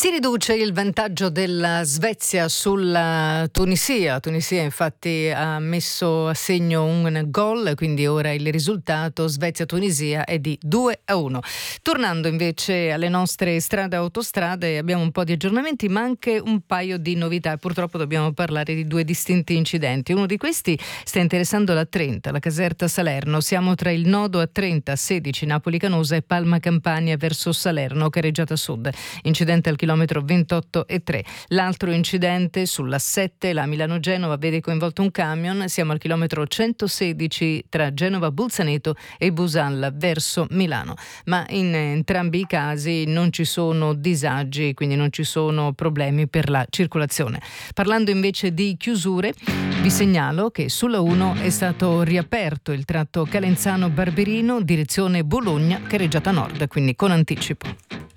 Si riduce il vantaggio della Svezia sulla Tunisia. Tunisia infatti ha messo a segno un gol, quindi ora il risultato Svezia-Tunisia è di 2-1. Tornando invece alle nostre strade e autostrade, abbiamo un po' di aggiornamenti ma anche un paio di novità. Purtroppo dobbiamo parlare di due distinti incidenti. Uno di questi sta interessando la 30, la Caserta Salerno. Siamo tra il nodo A30 16 Napoli Canosa e Palma Campania verso Salerno, Careggiata Sud. Incidente al chilometro 28,3. L'altro incidente sulla 7, la Milano-Genova, vede coinvolto un camion. Siamo al chilometro 116 tra Genova Bolzaneto e Busalla verso Milano. Ma in entrambi i casi non ci sono disagi, quindi non ci sono problemi per la circolazione. Parlando invece di chiusure, vi segnalo che sulla 1 è stato riaperto il tratto Calenzano-Barberino, direzione Bologna, Careggiata Nord, quindi con anticipo.